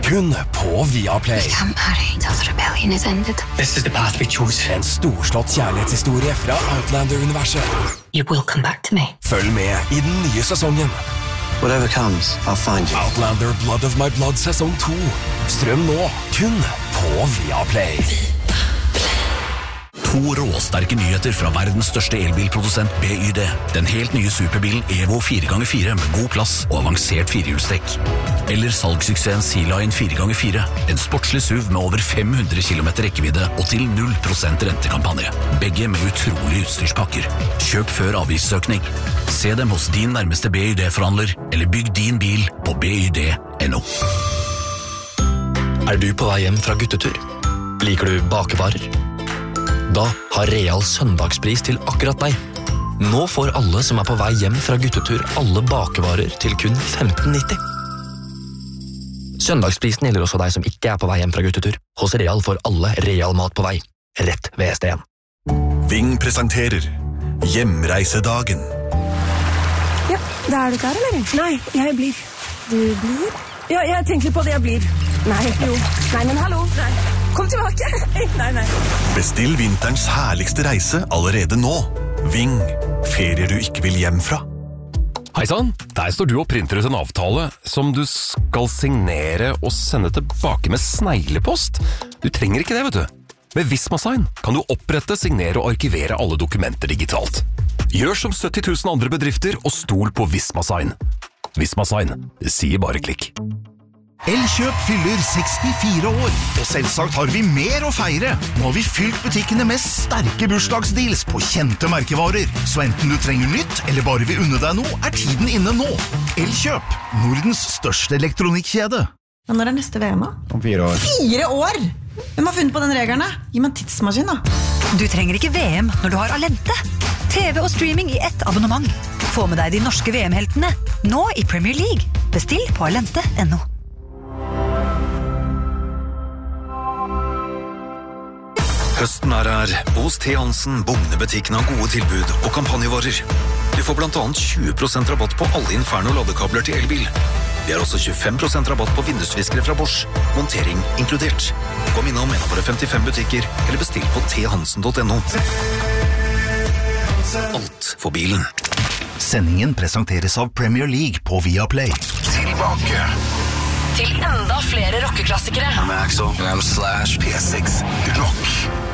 kun på Viaplay. Become Harry till the rebellion is ended. This is the path we chose. En storslått kjærlighetshistorie fra Outlander-universet. You will come back to me. Følg med i den nye sesongen. Whatever comes, I'll find you. Outlander Blood of My Blood sesong 2. Strøm nå, kun på Viaplay. To råsterke nyheter fra verdens største elbilprodusent BYD. Den helt nye superbilen Evo 4x4 med god plass og avansert firehjulstrekk. Eller salgssuksessen Sea-Line 4x4. En sportslig SUV med over 500 km rekkevidde og til 0% rentekampanje. Begge med utrolige utstyrspakker. Kjøp før avgiftsøkning. Se dem hos din nærmeste BYD-forhandler, eller bygg din bil på byd.no. Du på vei hjem fra guttetur? Liker du bakevarer? Da har Real søndagspris til akkurat deg. Nå får alle som på vei hjem fra guttetur alle bakevarer til kun 15,90. Søndagsprisen gjelder også deg som ikke på vei hjem fra guttetur. Hos Real får alle Real mat på vei, rett ved ST1. Ving presenterer Hjemreisedagen. Ja, da du klar, eller? Nei, jeg blir. Du blir? Ja, jeg tenker på det jeg blir. Nei, jo. Nei, men hallo. Nei. Kom tilbake. Nei. Bestill vinterens herligste reise allerede nå. Ving. Ferier du ikke vil hjem fra. Heisann, der står du og printer ut en avtale som du skal signere og sende tilbake med sneglepost. Du trenger ikke det, vet du. Med Visma-sign kan du opprette, signere og arkivere alle dokumenter digitalt. Gjør som 70 000 andre bedrifter og stol på Visma-sign. Visma-sign, det sier bare klikk. Elkjøp fyller 64 år, og selvsagt har vi mer å feire. Nå har vi fylt butikkene med sterke bursdagsdeals på kjente merkevarer. Så enten du trenger nytt, eller bare vil unne deg noe, tiden inne nå. Elkjøp, Nordens største elektronikkjede. Men når neste VM da? Om 4 år. 4 år? Hvem har funnet på den regelen da? Gi meg en tidsmaskin da. Du trenger ikke VM når du har Alente. TV og streaming i ett abonnement. Få med deg de norske VM-heltene, nå i Premier League. Bestill på alente.no. Høsten her, hos T. Hansen, Bogne-butikken har gode tilbud og kampanjevarer. Du får blant annet 20% rabatt på alle Inferno-ladekabler til elbil. Vi har også 25% rabatt på vindusviskere fra Bosch, montering inkludert. Kom innom en av våre 55 butikker, eller bestill på thansen.no. Alt for bilen. Sendingen presenteres av Premier League på Viaplay. Tilbake. Til enda flere rockeklassikere. I'm Axel. And I'm Slash. P6. Rock.